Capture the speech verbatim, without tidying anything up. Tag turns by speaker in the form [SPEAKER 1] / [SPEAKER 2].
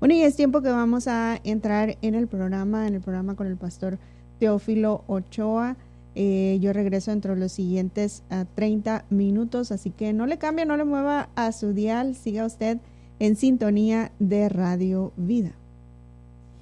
[SPEAKER 1] Bueno, y es tiempo que vamos a entrar en el programa, en el programa con el pastor Teófilo Ochoa. Eh, yo regreso dentro de los siguientes uh, treinta minutos, así que no le cambie, no le mueva a su dial, siga usted en sintonía de Radio Vida.